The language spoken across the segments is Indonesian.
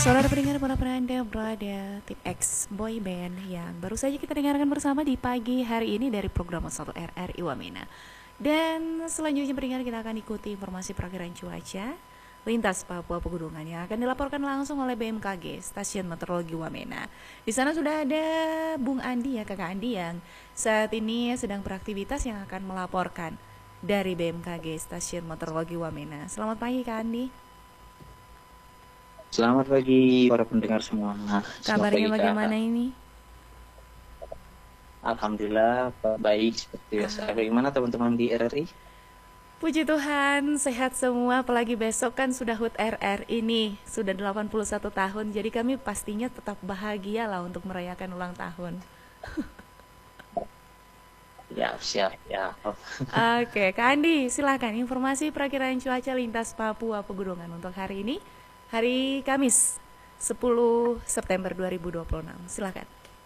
Saudara pendengar para Anda berada Tip X Boy Band yang baru saja kita dengarkan bersama di pagi hari ini dari program 1 RRI Wamena. Dan selanjutnya pendengar kita akan ikuti informasi perakiraan cuaca lintas Papua Pegunungan yang akan dilaporkan langsung oleh BMKG Stasiun Meteorologi Wamena. Di sana sudah ada Bung Andi ya, Kakak Andi yang saat ini sedang beraktivitas yang akan melaporkan dari BMKG Stasiun Meteorologi Wamena. Selamat pagi Kak Andi. Selamat pagi para pendengar semua. Selamat Kabarnya pagi Kak. bagaimana ini? Alhamdulillah baik seperti biasa. Bagaimana teman-teman di RRI? Puji Tuhan, sehat semua. Apalagi besok kan sudah HUT RRI ini, sudah 81 tahun. Jadi kami pastinya tetap bahagia lah untuk merayakan ulang tahun. Ya, siap ya. Oke, Kak Andi, silakan informasi perakiraan cuaca lintas Papua Pegunungan untuk hari ini, hari Kamis 10 September 2026. Silakan.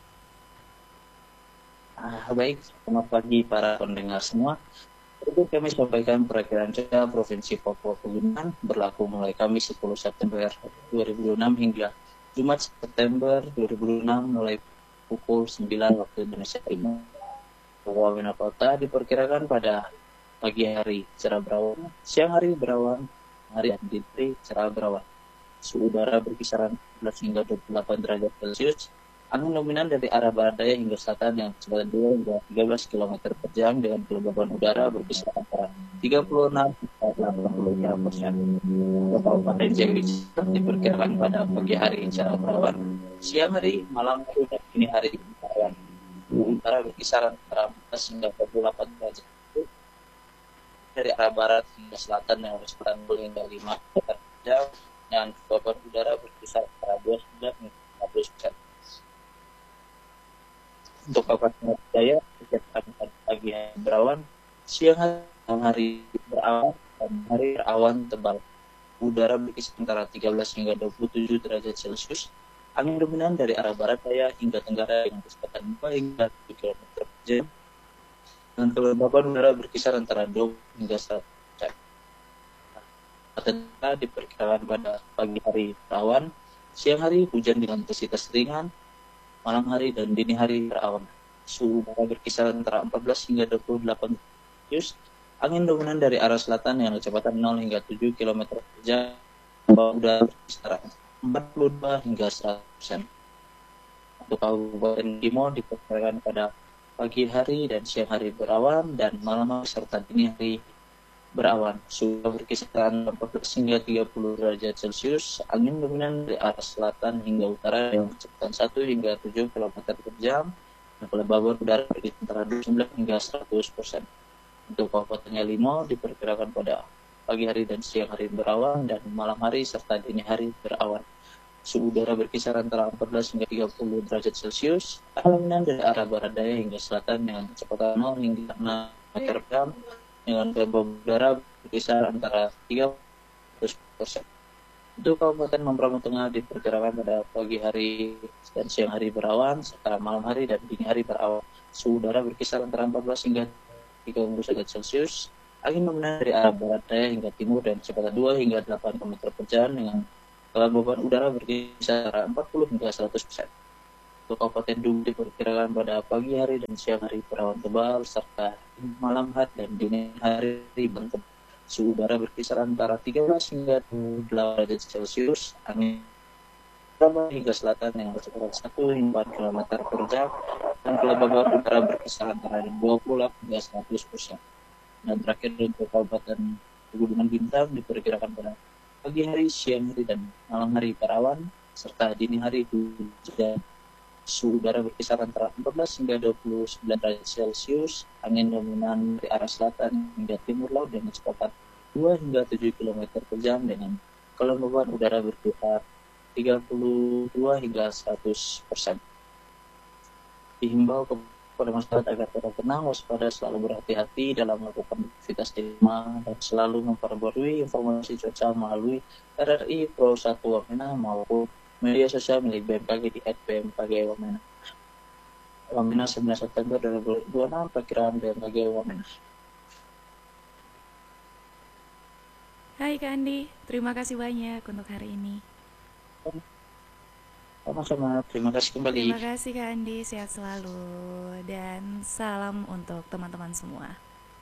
Baik, selamat pagi para pendengar semua. Itu kami sampaikan perakiraan cuaca Provinsi Papua Pegunungan berlaku mulai Kamis 10 September 2026 hingga Jumat September 2026 mulai pukul 9 waktu Indonesia Timur. Wamena Kota diperkirakan pada pagi hari cerah berawan, siang hari berawan, hari dan dini cerah berawan. Suhu udara berkisaran 14 hingga 28 derajat Celcius. Angin dominan dari arah barat daya hingga selatan yang kecepatan 2 hingga 13 km per jam dengan kelembaban udara berkisar antara 36 hingga 85%. Kabupaten Jambi diperkirakan pada pagi hari cerah berawan, siang hari, malam hari, dan dini hari berawan. Suhu udara berkisar antara 14 hingga 28 derajat dari arah barat hingga selatan yang kecepatan 2 hingga 5 km per jam dengan kelembaban udara berkisar antara 29 hingga 50%. Untuk Kabupaten Jaya, pada pagi hari berawan, siang hari berawan, dan hari berawan tebal. Udara berkisar antara 13 hingga 27 derajat Celcius. Angin dominan dari arah barat daya hingga tenggara dengan kecepatan 2 hingga 7 km per jam. Dan kelembaban udara berkisar antara 2 hingga 100%. Tenggara diperkirakan pada pagi hari berawan, siang hari hujan dengan intensitas ringan, malam hari dan dini hari berawan. Suhu udara berkisar antara 14 hingga 28 Celcius. Angin dominan dari arah selatan yang kecepatan 0 hingga 7 km per jam. Udara berkisar 42 hingga 100%. Untuk Kabupaten Bimo diperkirakan pada pagi hari dan siang hari berawan dan malam hari serta dini hari berawan. Suhu berkisar 14 hingga 30 derajat Celcius. Angin dominan dari arah selatan hingga utara yang kecepatan 1 hingga 7 km per jam. Dan kelembaban udara berkisar antara 29 hingga 100%. Untuk Kabupaten Limo diperkirakan pada pagi hari dan siang hari berawan dan malam hari serta dini hari berawan. Suhu udara berkisar antara 14 hingga 30 derajat Celcius. Angin dominan dari arah barat daya hingga selatan dengan kecepatan 0 hingga 6 meter per jam. Dengan kelembaban udara berkisar antara 30%. Untuk Kabupaten Mambramo Tengah diperkirakan pada pagi hari dan siang hari berawan, serta malam hari dan dini hari berawan. Suhu udara berkisar antara 14 hingga 30 derajat Celcius. Angin dominan dari arah barat daya hingga timur dan kecepatan 2 hingga 8 km per jam dengan kelembaban udara berkisar antara 40 hingga 100%. Untuk Kabupaten Dum diperkirakan pada pagi hari dan siang hari berawan tebal serta malam hari dan dini hari bertebal. Suhu udara berkisar antara 13 hingga 8 derajat Celcius. Angin hingga selatan yang kecepatan 1 hingga 4 km per jam dan kelembaban udara berkisar antara 20 hingga 100%. Dan terakhir untuk Kabupaten Pegunungan Bintang diperkirakan pada pagi hari, siang hari dan malam hari berawan serta dini hari hujan. Suhu udara berkisar antara 14 hingga 29 derajat Celcius. Angin dominan dari arah selatan hingga timur laut dengan kecepatan 2 hingga 7 km per jam dengan kelembaban udara berkisar 32 hingga 100%. Dihimbau kepada masyarakat agar tetap tenang, waspada, selalu berhati-hati dalam melakukan aktivitas di rumah dan selalu memperbarui informasi cuaca melalui RRI Pro 1 Wamena maupun media sosial milik BMKG di @bmkg Wamena. Wamena 9 September 2026, perkiraan BMKG Wamena. Hai Kak Andi, terima kasih banyak untuk hari ini. Sama-sama, terima kasih kembali. Terima kasih Kak Andi, sehat selalu. Dan salam untuk teman-teman semua.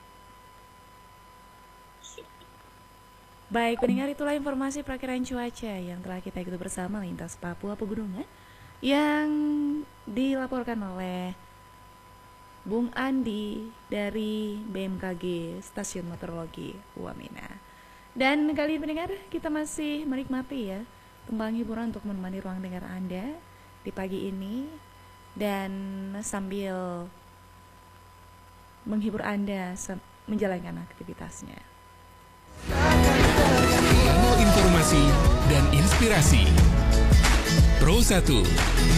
Baik, pendengar, itulah informasi perakiraan cuaca yang telah kita ikuti bersama lintas Papua Pegunungan yang dilaporkan oleh Bung Andi dari BMKG Stasiun Meteorologi Wamena. Dan kali ini pendengar, kita masih menikmati ya tembang hiburan untuk menemani ruang dengar Anda di pagi ini dan sambil menghibur Anda menjalankan aktivitasnya. Informasi dan inspirasi Pro 1